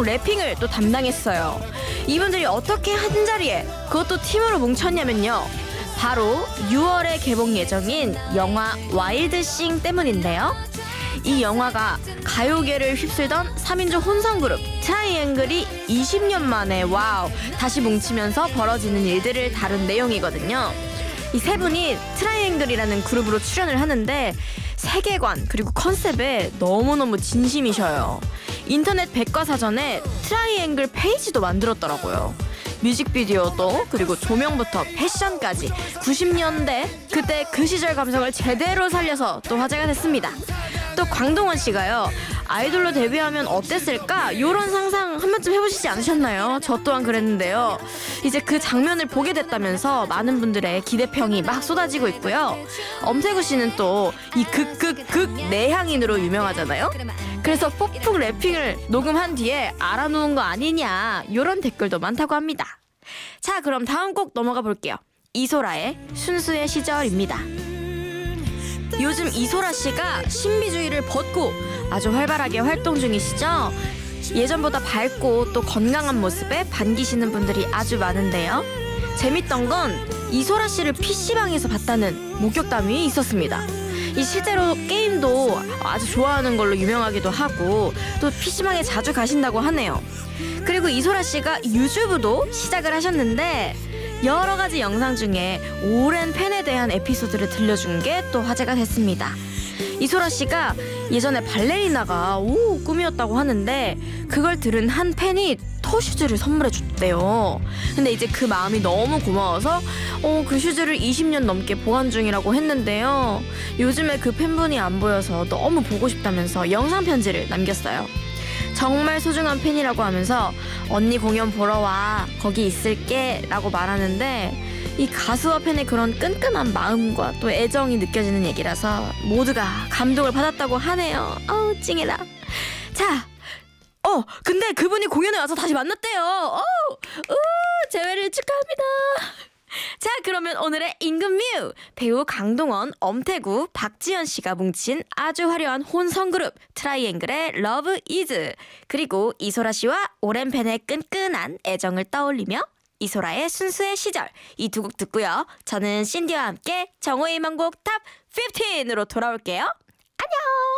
폭풍 래핑을 또 담당했어요. 이분들이 어떻게 한자리에 그것도 팀으로 뭉쳤냐면요, 바로 6월에 개봉 예정인 영화 와일드싱 때문인데요. 이 영화가 가요계를 휩쓸던 3인조 혼성그룹 트라이앵글이 20년 만에 다시 뭉치면서 벌어지는 일들을 다룬 내용이거든요. 이 세 분이 트라이앵글이라는 그룹으로 출연을 하는데 세계관 그리고 컨셉에 너무너무 진심이셔요. 인터넷 백과사전에 트라이앵글 페이지도 만들었더라고요. 뮤직비디오도, 그리고 조명부터 패션까지 90년대 그때 그 시절 감성을 제대로 살려서 또 화제가 됐습니다. 또 광동원 씨가요, 아이돌로 데뷔하면 어땠을까? 요런 상상 한 번쯤 해보시지 않으셨나요? 저 또한 그랬는데요. 이제 그 장면을 보게 됐다면서 많은 분들의 기대평이 막 쏟아지고 있고요. 엄태구 씨는 또 이 극 내향인으로 유명하잖아요. 그래서 폭풍 래핑을 녹음한 뒤에 알아놓은 거 아니냐, 요런 댓글도 많다고 합니다. 자, 그럼 다음 곡 넘어가 볼게요. 이소라의 순수의 시절입니다. 요즘 이소라 씨가 신비주의를 벗고 아주 활발하게 활동 중이시죠? 예전보다 밝고 또 건강한 모습에 반기시는 분들이 아주 많은데요. 재밌던 건 이소라 씨를 PC방에서 봤다는 목격담이 있었습니다. 이 실제로 게임도 아주 좋아하는 걸로 유명하기도 하고 또 PC방에 자주 가신다고 하네요. 그리고 이소라 씨가 유튜브도 시작을 하셨는데 여러 가지 영상 중에 오랜 팬에 대한 에피소드를 들려준 게 또 화제가 됐습니다. 이소라 씨가 예전에 발레리나가 꿈이었다고 하는데 그걸 들은 한 팬이 터슈즈를 선물해 줬대요. 근데 이제 그 마음이 너무 고마워서 그 슈즈를 20년 넘게 보관 중이라고 했는데요. 요즘에 그 팬분이 안 보여서 너무 보고 싶다면서 영상 편지를 남겼어요. 정말 소중한 팬이라고 하면서 언니 공연 보러 와, 거기 있을게 라고 말하는데 이 가수와 팬의 그런 끈끈한 마음과 또 애정이 느껴지는 얘기라서 모두가 감동을 받았다고 하네요. 찡이다. 자, 근데 그분이 공연에 와서 다시 만났대요. 재회를 축하합니다. 자, 그러면 오늘의 임금뮤, 배우 강동원, 엄태구, 박지현 씨가 뭉친 아주 화려한 혼성그룹 트라이앵글의 러브 이즈, 그리고 이소라 씨와 오랜 팬의 끈끈한 애정을 떠올리며 이소라의 순수의 시절, 이 두 곡 듣고요. 저는 신디와 함께 정호의 명곡 탑 15으로 돌아올게요. 안녕.